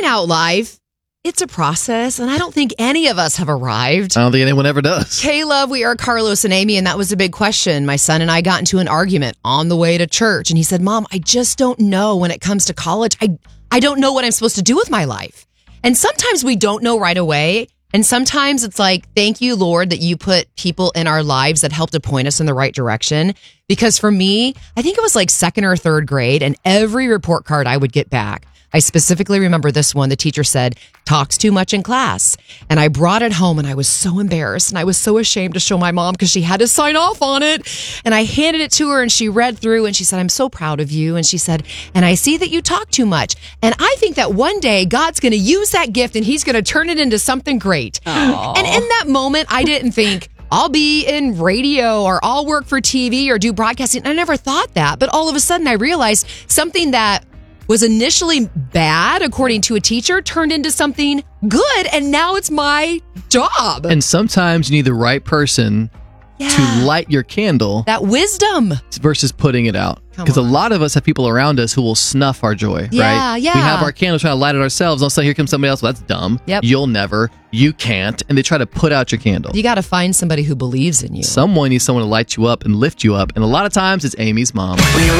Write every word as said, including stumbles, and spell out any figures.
out live, it's a process, and I don't think any of us have arrived. I don't think anyone ever does. Caleb, we are Carlos and Amy, and that was a big question. My son and I got into an argument on the way to church, and he said, Mom, I just don't know when it comes to college. I, I don't know what I'm supposed to do with my life. And sometimes we don't know right away, and sometimes it's like, thank you, Lord, that you put people in our lives that help to point us in the right direction. Because for me, I think it was like second or third grade, and every report card I would get back, I specifically remember this one. The teacher said, talks too much in class. And I brought it home and I was so embarrassed and I was so ashamed to show my mom because she had to sign off on it. And I handed it to her and she read through and she said, I'm so proud of you. And she said, and I see that you talk too much. And I think that one day God's going to use that gift and he's going to turn it into something great. Aww. And in that moment, I didn't think, I'll be in radio or I'll work for T V or do broadcasting. I never thought that. But all of a sudden I realized something that was initially bad, according to a teacher, turned into something good, and now it's my job. And sometimes you need the right person yeah. to light your candle. That wisdom. Versus putting it out. Because a lot of us have people around us who will snuff our joy, yeah, right? Yeah, We have our candle trying to light it ourselves. Also, here comes somebody else. Well, that's dumb. Yep. You'll never. You can't. And they try to put out your candle. You got to find somebody who believes in you. Someone needs someone to light you up and lift you up. And a lot of times it's Amy's mom.